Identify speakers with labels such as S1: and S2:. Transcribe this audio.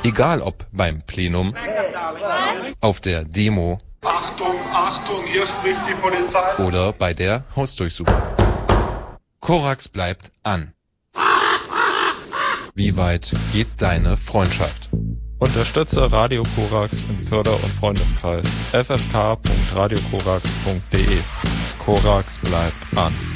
S1: Egal ob beim Plenum, auf der Demo,
S2: Achtung, Achtung, hier spricht die Polizei.
S1: Oder bei der Hausdurchsuchung. Korax bleibt an. Wie weit geht deine Freundschaft?
S3: Unterstütze Radio Korax im Förder- und Freundeskreis ffk.radiokorax.de. Korax bleibt an.